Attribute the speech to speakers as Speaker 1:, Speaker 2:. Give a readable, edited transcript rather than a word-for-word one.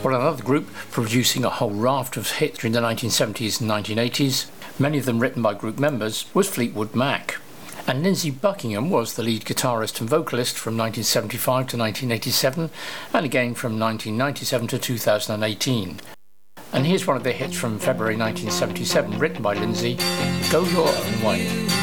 Speaker 1: Well, another group producing a whole raft of hits during the 1970s and 1980s, many of them written by group members, was Fleetwood Mac. And Lindsey Buckingham was the lead guitarist and vocalist from 1975 to 1987, and again from 1997 to 2018. And here's one of their hits from February 1977, written by Lindsey, Go Your Own Way.